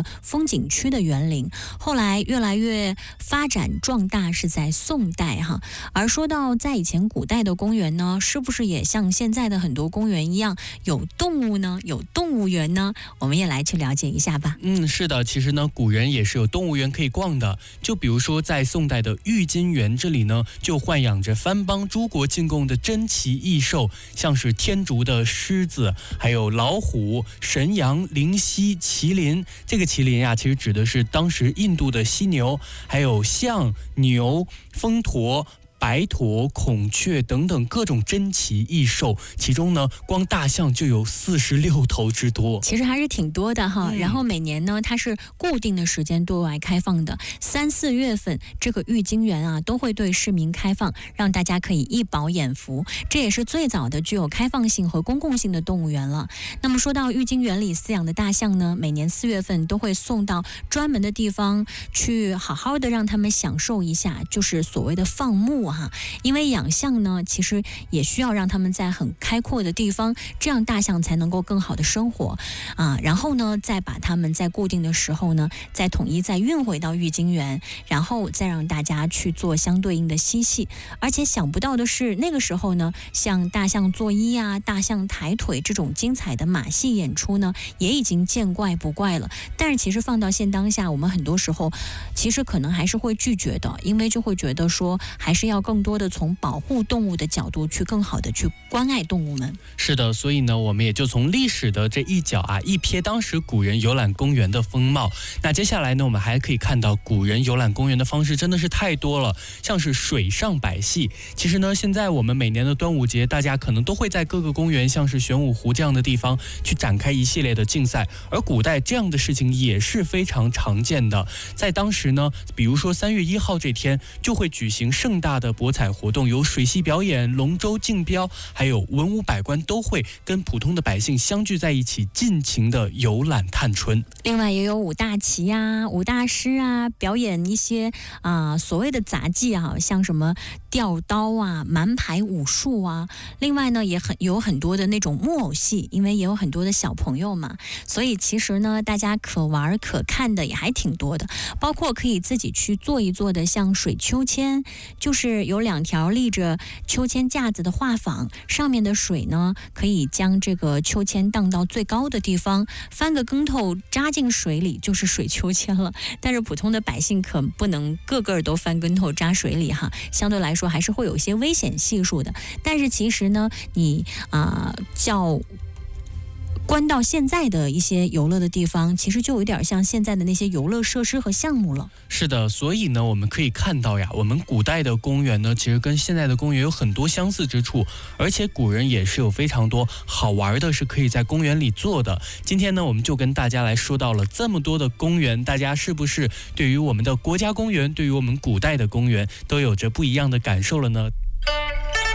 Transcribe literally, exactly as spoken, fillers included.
的风景区的园林，后来越来越发展壮大是在宋代哈。而说到在以前古代的公园呢，是不是也像现在的很多公园一样有动物呢？有动物园呢？我们也来去了解一下吧。 嗯，是的，其实呢，古人也是有动物园可以逛的。就比如说在宋代的郁金园这里呢，就豢养着番邦诸国进贡的珍奇异兽，像是天竺的狮子，还有老虎、神羊、灵犀、麒麟。这个麒麟呀、啊，其实指的是当时印度的犀牛，还有象、牛、蜂驼、白驼、孔雀等等各种珍奇异兽，其中呢，光大象就有四十六头之多， 其实还是挺多的哈。嗯、然后每年呢，它是固定的时间对外开放的，三四月份这个郁金园啊都会对市民开放，让大家可以一饱眼福。这也是最早的具有开放性和公共性的动物园了。那么说到郁金园里饲养的大象呢，每年四月份都会送到专门的地方去，好好的让他们享受一下，就是所谓的放牧。因为养象呢，其实也需要让他们在很开阔的地方，这样大象才能够更好的生活啊。然后呢，再把他们在固定的时候呢，再统一再运回到郁金园，然后再让大家去做相对应的嬉戏。而且想不到的是，那个时候呢，像大象作揖啊、大象抬腿这种精彩的马戏演出呢，也已经见怪不怪了。但是其实放到现当下，我们很多时候其实可能还是会拒绝的，因为就会觉得说，还是要更多的从保护动物的角度去更好的去关爱动物们。 是的，所以呢，我们也就从历史的这一角啊，一瞥当时古人游览公园的风貌。那接下来呢，我们还可以看到古人游览公园的方式真的是太多了，像是水上摆戏。其实呢，现在我们每年的端午节，大家可能都会在各个公园，像是玄武湖这样的地方去展开一系列的竞赛，而古代这样的事情也是非常常见的。在当时呢，比如说三月一号这天，就会举行盛大的博彩活动，有水戏表演、龙舟竞标，还有文武百官都会跟普通的百姓相聚在一起，尽情的游览探春。 另外也有舞大旗啊、舞大师啊，表演一些啊、呃、所谓的杂技啊，像什么吊刀啊、蛮牌武术啊。另外呢，也很有很多的那种木偶戏，因为也有很多的小朋友嘛，所以其实呢，大家可玩可看的也还挺多的，包括可以自己去做一做的，像水秋千，就是有两条立着秋千架子的画舫，上面的水呢，可以将这个秋千荡到最高的地方，翻个跟头扎进水里就是水秋千了。但是普通的百姓可不能个个都翻跟头扎水里哈，相对来说还是会有一些危险系数的。但是其实呢，你啊、呃、叫关到现在的一些游乐的地方，其实就有点像现在的那些游乐设施和项目了。 是的，所以呢，我们可以看到呀，我们古代的公园呢，其实跟现在的公园有很多相似之处，而且古人也是有非常多好玩的是可以在公园里做的。今天呢，我们就跟大家来说到了这么多的公园，大家是不是对于我们的国家公园，对于我们古代的公园，都有着不一样的感受了呢？